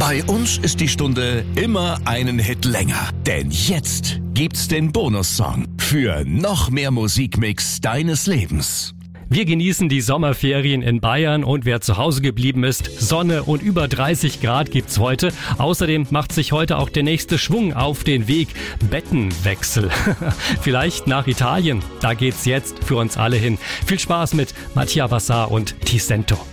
Bei uns ist die Stunde immer einen Hit länger. Denn jetzt gibt's den Bonussong für noch mehr Musikmix deines Lebens. Wir genießen die Sommerferien in Bayern und wer zu Hause geblieben ist, Sonne und über 30 Grad gibt's heute. Außerdem macht sich heute auch der nächste Schwung auf den Weg. Bettenwechsel. Vielleicht nach Italien. Da geht's jetzt für uns alle hin. Viel Spaß mit Mattia Bassar und Tisento.